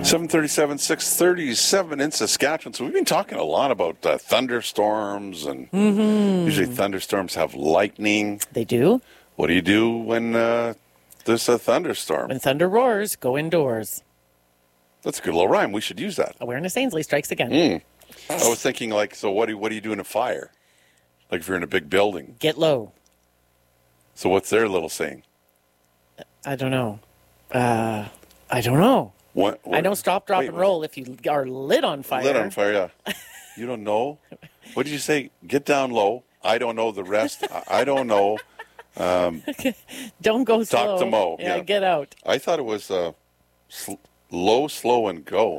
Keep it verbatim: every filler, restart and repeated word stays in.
seven thirty-seven, six thirty-seven in Saskatchewan. So we've been talking a lot about uh, thunderstorms, and Mm-hmm. usually thunderstorms have lightning. They do. What do you do when uh, there's a thunderstorm? When thunder roars, go indoors. That's a good little rhyme. We should use that. Awareness Ainsley strikes again. Mm. I was thinking, like, so what do, what do you do in a fire? Like if you're in a big building. Get low. So what's their little saying? I don't know. Uh, I don't know. What, what, I don't stop, drop, wait, and roll if you are lit on fire. Lit on fire, yeah. You don't know? What did you say? Get down low. I don't know the rest. I, I don't know. Um, Don't go Talk slow. to Mo. Yeah, Yeah. get out. I thought it was uh, sl- low, slow, and go.